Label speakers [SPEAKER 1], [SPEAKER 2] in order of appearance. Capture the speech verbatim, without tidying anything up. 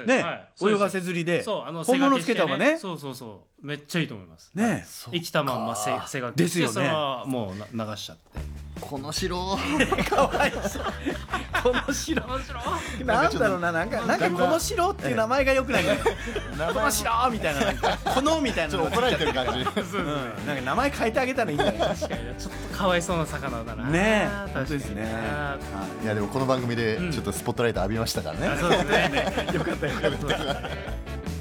[SPEAKER 1] です
[SPEAKER 2] ね、
[SPEAKER 1] はい
[SPEAKER 2] 泳がせ釣りで
[SPEAKER 1] そうあの
[SPEAKER 2] 本物つけた方がね
[SPEAKER 1] そうそうそうめっちゃいいと思います
[SPEAKER 2] ね
[SPEAKER 1] 生きたまんま背背が
[SPEAKER 2] ですよね
[SPEAKER 1] そのままもうな流しちゃって
[SPEAKER 3] この城
[SPEAKER 2] かわいそうこの城なんだろうななんかなんかこの城っていう名前が良くないねこの城みたいななんかこのみたいな
[SPEAKER 3] ちょっと怒られてる感じ
[SPEAKER 2] うんなんか名前変えてあげたらいいんじゃない
[SPEAKER 1] 確かにちょっとかわいそうな魚だな
[SPEAKER 2] ねえ
[SPEAKER 1] 確かに
[SPEAKER 2] 本当ですね
[SPEAKER 3] いやでもこの番組でちょっとスポットライト浴びましたからね、
[SPEAKER 1] あそうですね
[SPEAKER 2] よかったよかった